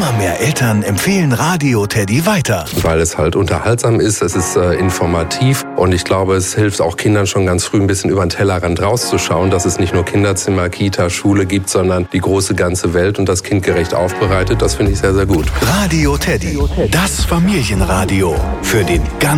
Immer mehr Eltern empfehlen Radio Teddy weiter. Weil es halt unterhaltsam ist, es ist informativ und ich glaube, es hilft auch Kindern schon ganz früh ein bisschen über den Tellerrand rauszuschauen, dass es nicht nur Kinderzimmer, Kita, Schule gibt, sondern die große ganze Welt und das kindgerecht aufbereitet. Das finde ich sehr, sehr gut. Radio Teddy, das Familienradio für den ganzen